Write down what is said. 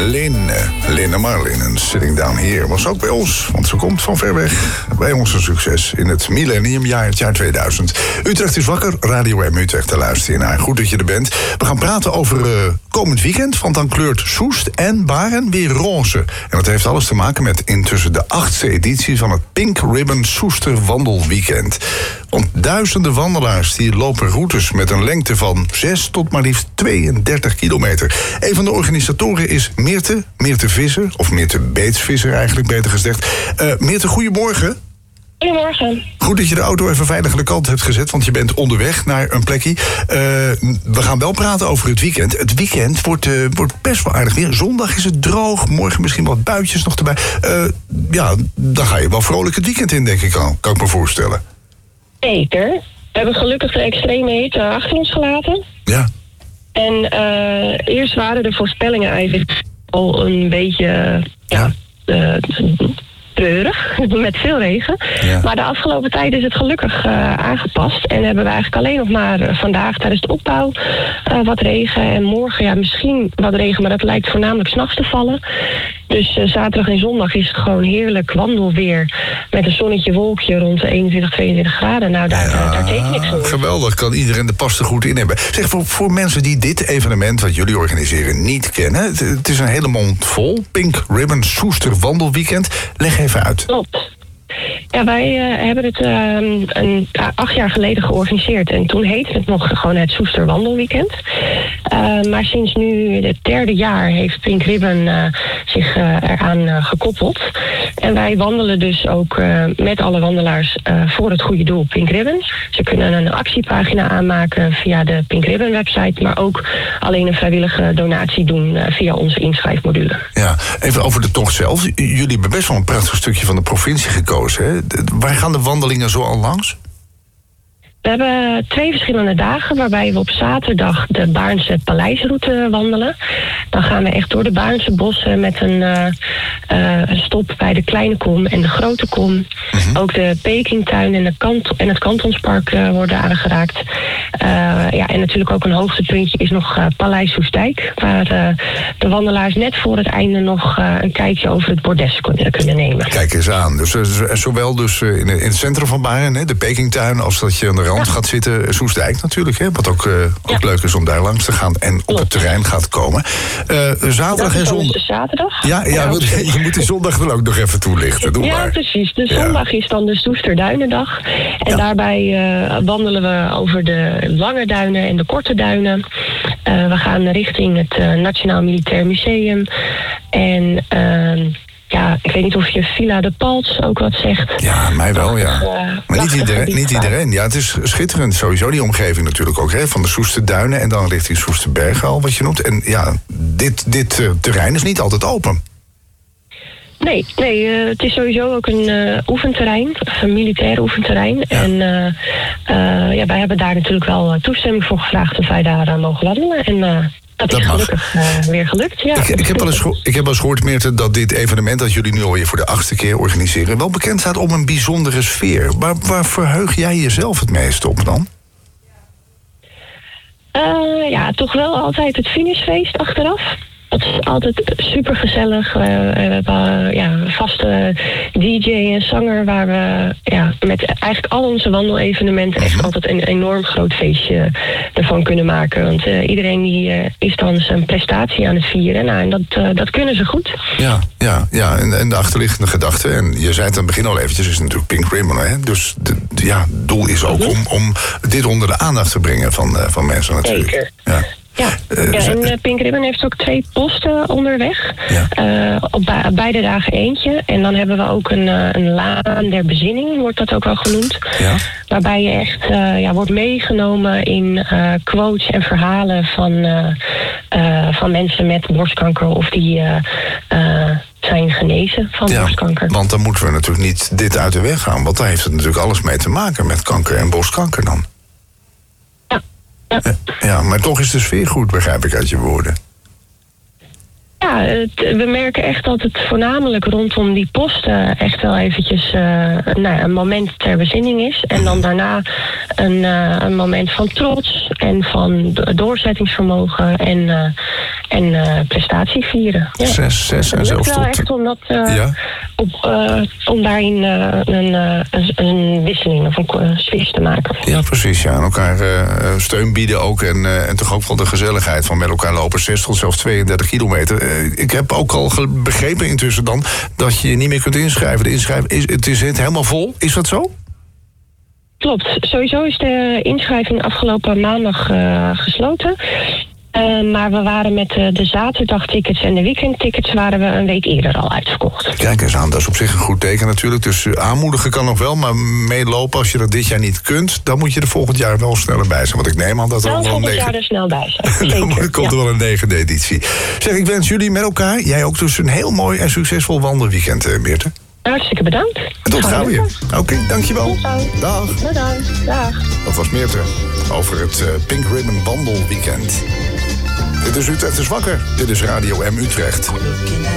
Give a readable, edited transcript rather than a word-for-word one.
Linda Marlin, Sitting Down Here, was ook bij ons. Want ze komt van ver weg. Bij ons een succes in het millenniumjaar, het jaar 2000. Utrecht is wakker, Radio M Utrecht te luisteren naar. Goed dat je er bent. We gaan praten over komend weekend, want dan kleurt Soest en Baren weer roze. En dat heeft alles te maken met intussen de 8e editie van het Pink Ribbon Soester Wandelweekend. Want duizenden wandelaars die lopen routes met een lengte van 6 tot maar liefst 32 kilometer. Een van de organisatoren is Meerte Visser, of Meerte Beetsvisser eigenlijk beter gezegd. Meerte, goedemorgen. Goedemorgen. Goed dat je de auto even veilig aan de kant hebt gezet, want je bent onderweg naar een plekje. We gaan wel praten over het weekend. Het weekend wordt best wel aardig weer. Zondag is het droog, morgen misschien wat buitjes nog erbij. Dan ga je wel vrolijk het weekend in, denk ik al. Kan ik me voorstellen. Zeker. We hebben gelukkig de extreme hitte achter ons gelaten. Ja. En eerst waren de voorspellingen eigenlijk al een beetje treurig, met veel regen. Ja. Maar de afgelopen tijd is het gelukkig aangepast. En hebben we eigenlijk alleen nog maar vandaag tijdens de opbouw wat regen. En morgen misschien wat regen, maar dat lijkt voornamelijk 's nachts te vallen. Dus zaterdag en zondag is het gewoon heerlijk wandelweer. Met een zonnetje, wolkje rond de 21, 22 graden. Nou, daar teken ik zo. Geweldig, kan iedereen de pas er goed in hebben. Zeg, voor mensen die dit evenement wat jullie organiseren niet kennen. Het is een hele mond vol. Pink Ribbon Soester Wandelweekend. Leg even uit. Klopt. Ja, wij hebben het 8 jaar geleden georganiseerd. En toen heette het nog gewoon het Soester Wandelweekend. Maar sinds nu het 3e jaar heeft Pink Ribbon zich eraan gekoppeld. En wij wandelen dus ook met alle wandelaars voor het goede doel Pink Ribbon. Ze kunnen een actiepagina aanmaken via de Pink Ribbon website. Maar ook alleen een vrijwillige donatie doen via onze inschrijfmodule. Ja, even over de tocht zelf. Jullie hebben best wel een prachtig stukje van de provincie gekozen. Hè? Waar gaan de wandelingen zo al langs? We hebben 2 verschillende dagen waarbij we op zaterdag de Baarnse Paleisroute wandelen. Dan gaan we echt door de Baarnse bossen met een stop bij de Kleine Kom en de Grote Kom. Mm-hmm. Ook de Pekingtuin en het Kantonspark worden aangeraakt. En natuurlijk ook een hoogtepuntje is nog Paleis Soestdijk, waar de wandelaars net voor het einde nog een kijkje over het bordes kunnen nemen. Kijk eens aan. Dus zowel dus in het centrum van Baren, de Pekingtuin, als dat je aan de rand gaat zitten, Soestdijk natuurlijk, hè, wat ook leuk is om daar langs te gaan en op het terrein gaat komen. Zaterdag en zondag. Zaterdag? Ja, je moet die zondag dan ook nog even toelichten. Doe maar. Precies. De zondag is dan de Soesterduinendag. En daarbij wandelen we over de lange duinen en de korte duinen. We gaan richting het Nationaal Militair Museum. En ik weet niet of je Villa de Paltz ook wat zegt. Ja, mij wel, ja. Maar niet iedereen. Ja, het is schitterend. Sowieso die omgeving natuurlijk ook, hè. Van de Soesterduinen en dan richting Soesterbergen al, wat je noemt. En ja, dit terrein is niet altijd open. Nee, het is sowieso ook een oefenterrein, een militair oefenterrein. Ja. En wij hebben daar natuurlijk wel toestemming voor gevraagd of wij daar mogen wandelen. En dat is gelukkig weer gelukt, ja. Ik heb wel eens gehoord, Meerte, dat dit evenement dat jullie nu alweer voor de 8e keer organiseren wel bekend staat om een bijzondere sfeer. Waar verheug jij jezelf het meest op dan? Toch wel altijd het finishfeest achteraf. Het is altijd super gezellig. We hebben vaste DJ en zanger waar we met eigenlijk al onze wandelevenementen echt altijd een enorm groot feestje ervan kunnen maken. Want iedereen die is dan zijn prestatie aan het vieren. Nou, en dat kunnen ze goed. Ja, en de achterliggende gedachte, en je zei het aan het begin al eventjes, is natuurlijk Pink Ribbon. Hè? Dus het doel is ook om dit onder de aandacht te brengen van mensen natuurlijk. Zeker. Ja. En Pink Ribbon heeft ook 2 posten onderweg. Ja. Op beide dagen eentje. En dan hebben we ook een laan der bezinning, wordt dat ook wel genoemd. Ja. Waarbij je echt wordt meegenomen in quotes en verhalen van mensen met borstkanker of die zijn genezen van borstkanker. Want dan moeten we natuurlijk niet dit uit de weg gaan. Want daar heeft het natuurlijk alles mee te maken met kanker en borstkanker dan. Ja, maar toch is de sfeer goed, begrijp ik uit je woorden. Ja, we merken echt dat het voornamelijk rondom die posten echt wel eventjes een moment ter bezinning is. En dan daarna een moment van trots en van doorzettingsvermogen. en prestatie vieren. Ja. 6 en zelfs het is wel tot... echt om dat om daarin een wisseling of een switch te maken. Ja, precies. Ja. En elkaar steun bieden ook. En toch ook wel de gezelligheid van met elkaar lopen. 6 tot zelfs 32 kilometer. Ik heb ook al begrepen intussen dan dat je niet meer kunt inschrijven. Het is helemaal vol. Is dat zo? Klopt. Sowieso is de inschrijving afgelopen maandag gesloten. Maar we waren met de zaterdagtickets en de weekendtickets waren we een week eerder al uitverkocht. Kijk eens aan, dat is op zich een goed teken natuurlijk. Dus aanmoedigen kan nog wel, maar meelopen als je dat dit jaar niet kunt, dan moet je er volgend jaar wel sneller bij zijn. Want ik neem aan dat er wel wel volgend jaar er snel bij zijn. Dan komt er wel een 9e editie. Zeg, ik wens jullie met elkaar, jij ook dus een heel mooi en succesvol wandelweekend, Meerte. Hartstikke bedankt. En tot gauw weer. Oké, dankjewel. Dag. Bedankt. Dag. Dat was Meerte over het Pink Ribbon Wandelweekend. Dit is Utrecht is wakker. Dit is Radio M Utrecht.